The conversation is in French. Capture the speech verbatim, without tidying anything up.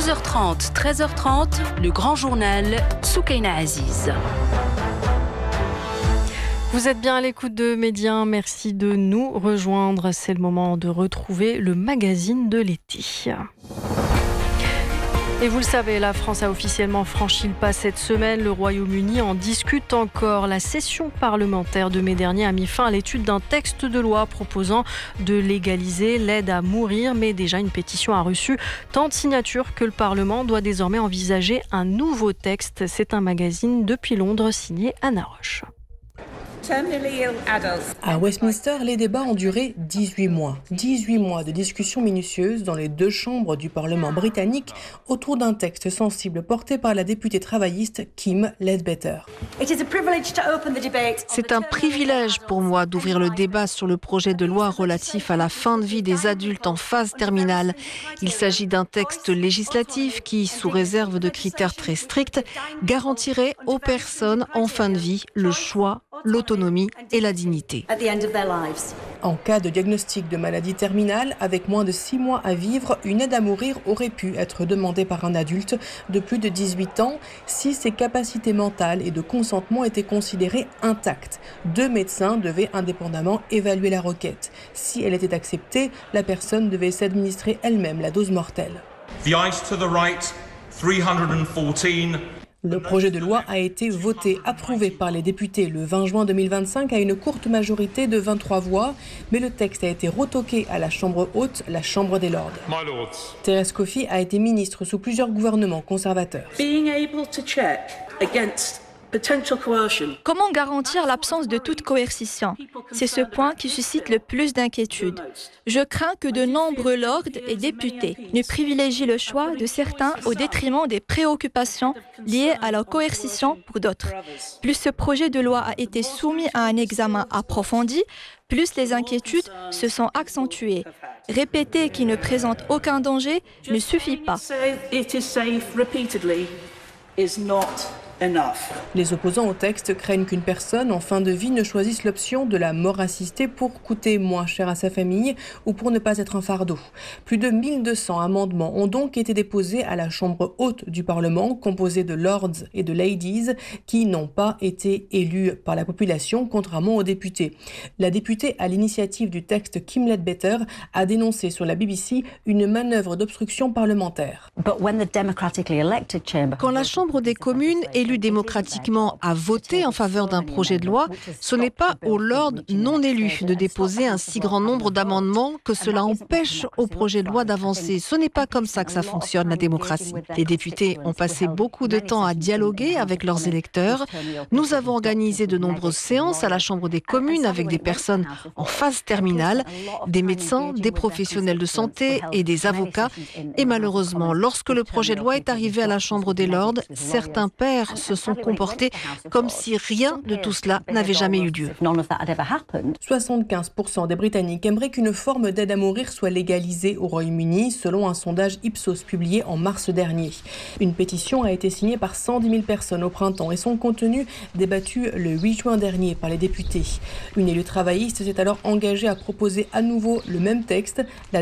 douze heures trente, treize heures trente, le grand journal, Soukaina Aziz. Vous êtes bien à l'écoute de Média, merci de nous rejoindre. C'est le moment de retrouver le magazine de l'été. Et vous le savez, la France a officiellement franchi le pas cette semaine. Le Royaume-Uni en discute encore. La session parlementaire de mai dernier a mis fin à l'étude d'un texte de loi proposant de légaliser l'aide à mourir. Mais déjà, une pétition a reçu tant de signatures que le Parlement doit désormais envisager un nouveau texte. C'est un magazine depuis Londres signé Anna Roche. À Westminster, les débats ont duré dix-huit mois. dix-huit mois de discussions minutieuses dans les deux chambres du Parlement britannique autour d'un texte sensible porté par la députée travailliste Kim Ledbetter. C'est un privilège pour moi d'ouvrir le débat sur le projet de loi relatif à la fin de vie des adultes en phase terminale. Il s'agit d'un texte législatif qui, sous réserve de critères très stricts, garantirait aux personnes en fin de vie le choix, l'autonomie et la dignité. En cas de diagnostic de maladie terminale, avec moins de six mois à vivre, une aide à mourir aurait pu être demandée par un adulte de plus de dix-huit ans si ses capacités mentales et de consentement étaient considérées intactes. Deux médecins devaient indépendamment évaluer la requête. Si elle était acceptée, la personne devait s'administrer elle-même la dose mortelle. The ice to the right, three hundred fourteen. Le projet de loi a été voté, approuvé par les députés le vingt juin deux mille vingt-cinq à une courte majorité de vingt-trois voix, mais le texte a été retoqué à la Chambre haute, la Chambre des Lords. Thérèse Coffey a été ministre sous plusieurs gouvernements conservateurs. Being able to check against Comment garantir l'absence de toute coercition? C'est ce point qui suscite le plus d'inquiétude. Je crains que de nombreux lords et députés ne privilégient le choix de certains au détriment des préoccupations liées à la coercition pour d'autres. Plus ce projet de loi a été soumis à un examen approfondi, plus les inquiétudes se sont accentuées. Répéter qu'il ne présente aucun danger ne suffit pas. Les opposants au texte craignent qu'une personne en fin de vie ne choisisse l'option de la mort assistée pour coûter moins cher à sa famille ou pour ne pas être un fardeau. Plus de mille deux cents amendements ont donc été déposés à la Chambre haute du Parlement, composée de lords et de ladies, qui n'ont pas été élus par la population, contrairement aux députés. La députée à l'initiative du texte Kim Ledbetter a dénoncé sur la B B C une manœuvre d'obstruction parlementaire. Quand la Chambre des communes élue démocratiquement a voté en faveur d'un projet de loi, ce n'est pas aux lords non élus de déposer un si grand nombre d'amendements que cela empêche au projet de loi d'avancer. Ce n'est pas comme ça que ça fonctionne, la démocratie. Les députés ont passé beaucoup de temps à dialoguer avec leurs électeurs. Nous avons organisé de nombreuses séances à la Chambre des communes avec des personnes en phase terminale, des médecins, des professionnels de santé et des avocats. Et malheureusement, lorsque le projet de loi est arrivé à la Chambre des lords, certains pères se sont comportés comme si rien de tout cela n'avait jamais eu lieu. soixante-quinze pour cent des Britanniques aimeraient qu'une forme d'aide à mourir soit légalisée au Royaume-Uni, selon un sondage Ipsos publié en mars dernier. Une pétition a été signée par cent dix mille personnes au printemps et son contenu débattu le huit juin dernier par les députés. Une élue travailliste s'est alors engagée à proposer à nouveau le même texte. La